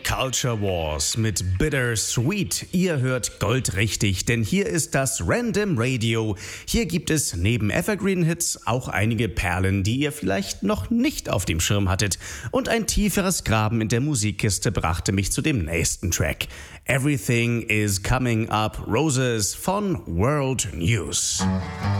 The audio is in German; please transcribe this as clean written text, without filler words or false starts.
Culture Wars mit Bittersweet. Ihr hört goldrichtig, denn hier ist das Random Radio. Hier gibt es neben Evergreen-Hits auch einige Perlen, die ihr vielleicht noch nicht auf dem Schirm hattet. Und ein tieferes Graben in der Musikkiste brachte mich zu dem nächsten Track. Everything is Coming Up Roses von World News.